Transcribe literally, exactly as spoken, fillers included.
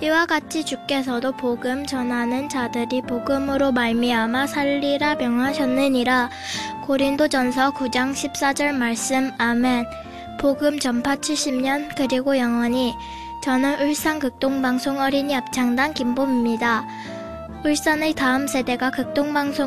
이와 같이 주께서도 복음 전하는 자들이 복음으로 말미암아 살리라 명하셨느니라. 고린도전서 구 장 십사 절 말씀. 아멘. 복음 전파 칠십 년 그리고 영원히. 저는 울산 극동방송 어린이 합창단 김봄입니다. 울산의 다음 세대가 극동방송